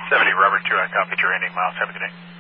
70 Robert 2, I copied your ending miles. Have a good day.